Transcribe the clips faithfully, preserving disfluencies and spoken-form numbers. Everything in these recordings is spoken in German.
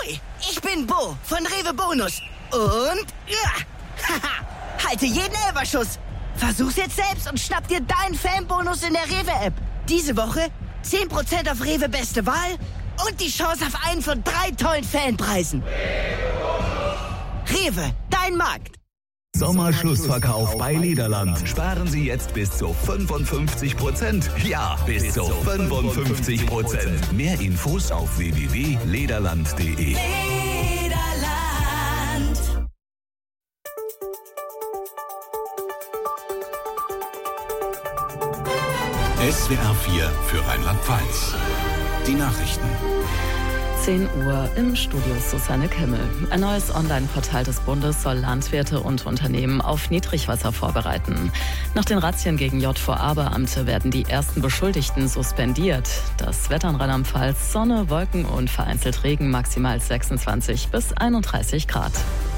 Ahoi, ich bin Bo von Rewe Bonus. Und, ja, haha, halte jeden Elferschuss. Versuch's jetzt selbst und schnapp dir deinen Fanbonus in der Rewe-App. Diese Woche zehn Prozent auf Rewe Beste Wahl und die Chance auf einen von drei tollen Fanpreisen. Rewe, dein Markt. Sommerschlussverkauf bei Lederland. Sparen Sie jetzt bis zu fünfundfünfzig Prozent. Ja, bis zu fünfundfünfzig Prozent. Mehr Infos auf w w w punkt lederland punkt de. S W R vier für Rheinland-Pfalz. Die Nachrichten. zehn Uhr im Studio Susanne Kimmel. Ein neues Online-Portal des Bundes soll Landwirte und Unternehmen auf Niedrigwasser vorbereiten. Nach den Razzien gegen J V A-Beamte werden die ersten Beschuldigten suspendiert. Das Wetter in Rheinland-Pfalz: Sonne, Wolken und vereinzelt Regen, maximal sechsundzwanzig bis einunddreißig Grad.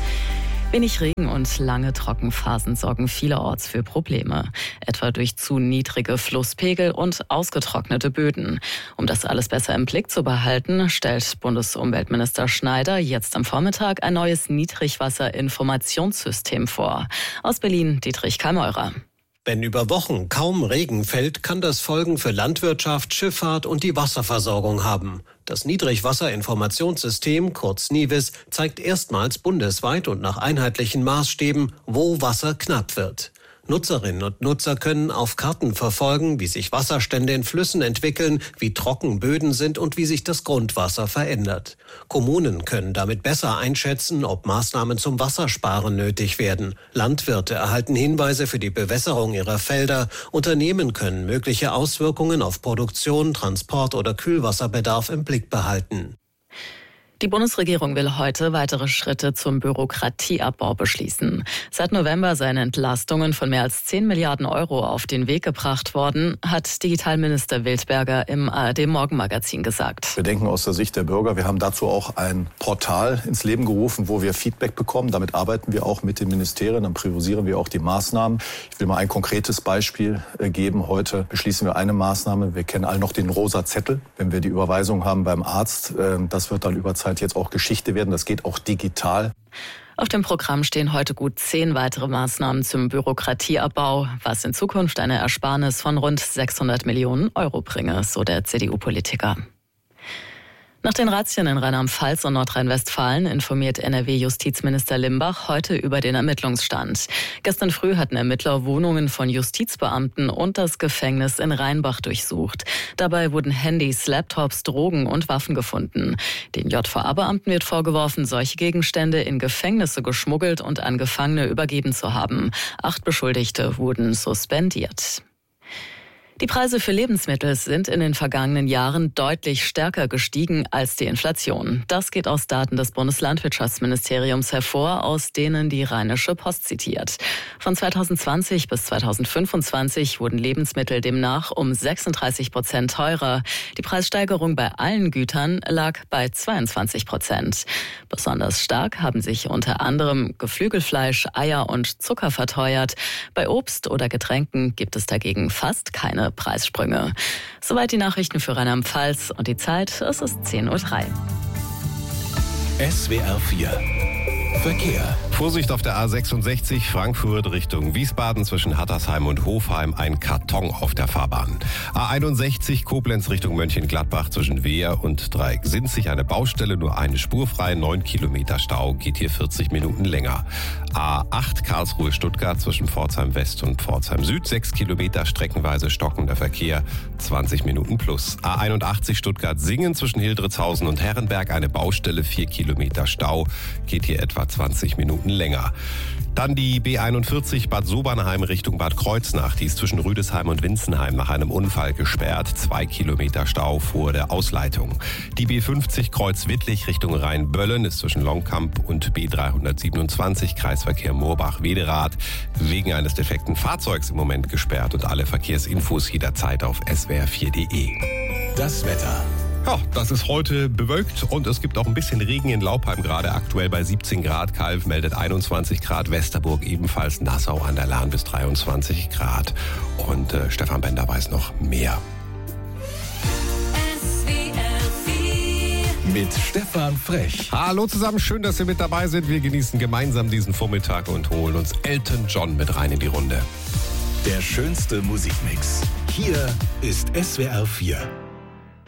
Wenig Regen und lange Trockenphasen sorgen vielerorts für Probleme, etwa durch zu niedrige Flusspegel und ausgetrocknete Böden. Um das alles besser im Blick zu behalten, stellt Bundesumweltminister Schneider jetzt am Vormittag ein neues Niedrigwasserinformationssystem vor. Aus Berlin Dietrich Kalmeurer. Wenn über Wochen kaum Regen fällt, kann das Folgen für Landwirtschaft, Schifffahrt und die Wasserversorgung haben. Das Niedrigwasserinformationssystem, kurz NIWIS, zeigt erstmals bundesweit und nach einheitlichen Maßstäben, wo Wasser knapp wird. Nutzerinnen und Nutzer können auf Karten verfolgen, wie sich Wasserstände in Flüssen entwickeln, wie trocken Böden sind und wie sich das Grundwasser verändert. Kommunen können damit besser einschätzen, ob Maßnahmen zum Wassersparen nötig werden. Landwirte erhalten Hinweise für die Bewässerung ihrer Felder. Unternehmen können mögliche Auswirkungen auf Produktion, Transport oder Kühlwasserbedarf im Blick behalten. Die Bundesregierung will heute weitere Schritte zum Bürokratieabbau beschließen. Seit November seien Entlastungen von mehr als zehn Milliarden Euro auf den Weg gebracht worden, hat Digitalminister Wildberger im A R D-Morgenmagazin gesagt. Wir denken aus der Sicht der Bürger. Wir haben dazu auch ein Portal ins Leben gerufen, wo wir Feedback bekommen. Damit arbeiten wir auch mit den Ministerien, dann priorisieren wir auch die Maßnahmen. Ich will mal ein konkretes Beispiel geben. Heute beschließen wir eine Maßnahme. Wir kennen alle noch den rosa Zettel. Wenn wir die Überweisung haben beim Arzt, das wird dann über Zeit jetzt auch Geschichte werden. Das geht auch digital. Auf dem Programm stehen heute gut zehn weitere Maßnahmen zum Bürokratieabbau, was in Zukunft eine Ersparnis von rund sechshundert Millionen Euro bringe, so der C D U-Politiker. Nach den Razzien in Rheinland-Pfalz und Nordrhein-Westfalen informiert N R W-Justizminister Limbach heute über den Ermittlungsstand. Gestern früh hatten Ermittler Wohnungen von Justizbeamten und das Gefängnis in Rheinbach durchsucht. Dabei wurden Handys, Laptops, Drogen und Waffen gefunden. Den J V A-Beamten wird vorgeworfen, solche Gegenstände in Gefängnisse geschmuggelt und an Gefangene übergeben zu haben. Acht Beschuldigte wurden suspendiert. Die Preise für Lebensmittel sind in den vergangenen Jahren deutlich stärker gestiegen als die Inflation. Das geht aus Daten des Bundeslandwirtschaftsministeriums hervor, aus denen die Rheinische Post zitiert. Von zweitausendzwanzig bis zweitausendfünfundzwanzig wurden Lebensmittel demnach um sechsunddreißig Prozent teurer. Die Preissteigerung bei allen Gütern lag bei zweiundzwanzig Prozent. Besonders stark haben sich unter anderem Geflügelfleisch, Eier und Zucker verteuert. Bei Obst oder Getränken gibt es dagegen fast keine Preissprünge. Soweit die Nachrichten für Rheinland-Pfalz und die Zeit, es ist zehn Uhr drei. S W R vier Verkehr. Vorsicht auf der A sechsundsechzig Frankfurt Richtung Wiesbaden zwischen Hattersheim und Hofheim, ein Karton auf der Fahrbahn. A einundsechzig Koblenz Richtung Mönchengladbach zwischen Wehr und Dreiecksinzig eine Baustelle, nur eine Spur frei, neun Kilometer Stau, geht hier vierzig Minuten länger. A acht Karlsruhe Stuttgart zwischen Pforzheim West und Pforzheim Süd, sechs Kilometer streckenweise stockender Verkehr, zwanzig Minuten plus. A einundachtzig Stuttgart Singen zwischen Hildritzhausen und Herrenberg eine Baustelle, vier Kilometer Stau, geht hier etwa zwanzig Minuten länger. Dann die B einundvierzig Bad Sobernheim Richtung Bad Kreuznach. Die ist zwischen Rüdesheim und Winzenheim nach einem Unfall gesperrt. Zwei Kilometer Stau vor der Ausleitung. Die B fünfzig Kreuz Wittlich Richtung Rheinböllen ist zwischen Longkamp und B dreihundertsiebenundzwanzig Kreisverkehr Moorbach-Wederath wegen eines defekten Fahrzeugs im Moment gesperrt. Und alle Verkehrsinfos jederzeit auf s w r vier punkt de. Das Wetter. Ja, das ist heute bewölkt und es gibt auch ein bisschen Regen in Laupheim, gerade aktuell bei siebzehn Grad. Kalf meldet einundzwanzig Grad, Westerburg ebenfalls, Nassau an der Lahn bis dreiundzwanzig Grad. Und äh, Stefan Bender weiß noch mehr. mit Stefan Frech. Hallo zusammen, schön, dass ihr mit dabei seid. Wir genießen gemeinsam diesen Vormittag und holen uns Elton John mit rein in die Runde. Der schönste Musikmix. Hier ist S W R vier.